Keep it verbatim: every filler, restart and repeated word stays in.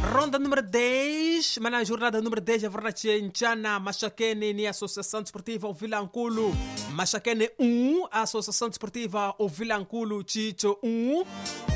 Ronda número dez, mas na jornada número dez, a verdade é Nchana, Machakene, ni Associação Desportiva o Vilanculo, Machakene um, a Associação Desportiva o Vilanculo, Chicho um.